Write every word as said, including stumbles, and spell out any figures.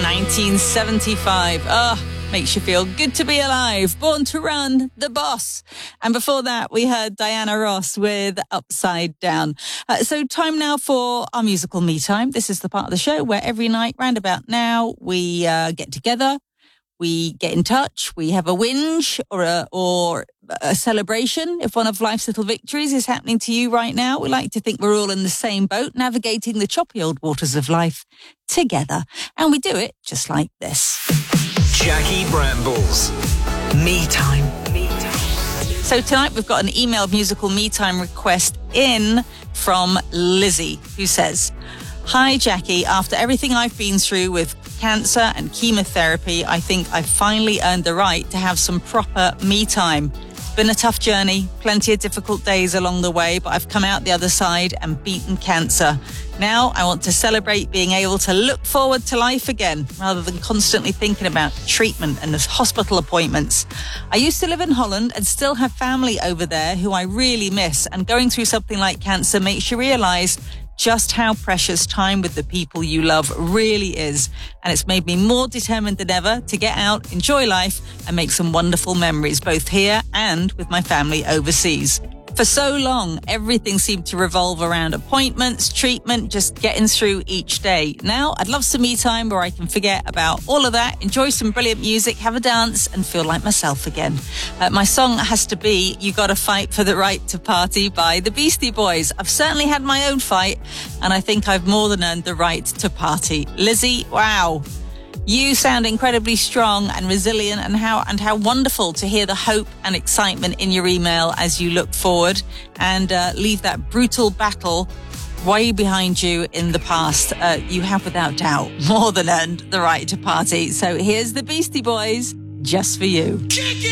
nineteen seventy-five. Oh, makes you feel good to be alive. Born to Run, The Boss. And before that, we heard Diana Ross with Upside Down. Uh, so time now for our musical me time. This is the part of the show where every night, round about now, we uh, get together. We get in touch, we have a whinge or a, or a celebration. If one of life's little victories is happening to you right now, we like to think we're all in the same boat, navigating the choppy old waters of life together. And we do it just like this. Jackie Brambles. Me Time. Me Time. So tonight we've got an emailed musical me time request in from Lizzie, who says, "Hi, Jackie. After everything I've been through with cancer and chemotherapy, I think I've finally earned the right to have some proper me time. It's been a tough journey, plenty of difficult days along the way, but I've come out the other side and beaten cancer. Now I want to celebrate being able to look forward to life again, rather than constantly thinking about treatment and hospital appointments. I used to live in Holland and still have family over there who I really miss, and going through something like cancer makes you realise just how precious time with the people you love really is. And it's made me more determined than ever to get out, enjoy life, and make some wonderful memories, both here and with my family overseas. For so long, everything seemed to revolve around appointments, treatment, just getting through each day. Now, I'd love some me time where I can forget about all of that, enjoy some brilliant music, have a dance, and feel like myself again. Uh, my song has to be You Gotta Fight for the Right to Party by the Beastie Boys. I've certainly had my own fight, and I think I've more than earned the right to party." Lizzie, wow. You sound incredibly strong and resilient, and how and how wonderful to hear the hope and excitement in your email as you look forward and uh, leave that brutal battle way behind you in the past. Uh, you have without doubt more than earned the right to party. So here's the Beastie Boys just for you.